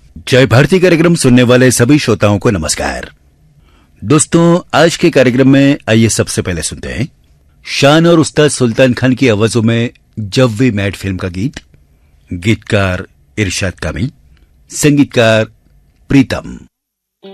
जय भारती कार्यक्रम सुनने वाले सभी श्रोताओं को नमस्कार। दोस्तों, आज के कार्यक्रम में आइए सबसे पहले सुनते हैं शान और उस्ताद सुल्तान खान की आवाजों में जब वी मेट फिल्म का गीत। गीतकार इरशाद कामी, संगीतकार प्रीतम।